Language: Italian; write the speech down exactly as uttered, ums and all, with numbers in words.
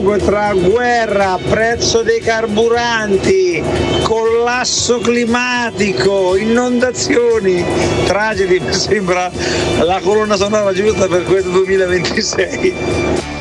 equivoco tra guerra, prezzo dei carburanti, collasso climatico, inondazioni, tragedi, mi sembra la colonna sonora giusta per questo duemilaventisei.